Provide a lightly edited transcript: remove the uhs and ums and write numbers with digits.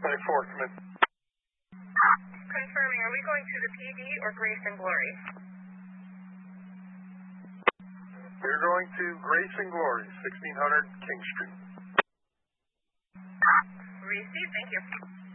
come in. Confirming, are we going to the PD or Grace and Glory? We're going to Grace and Glory, 1600 King Street. Received, thank you.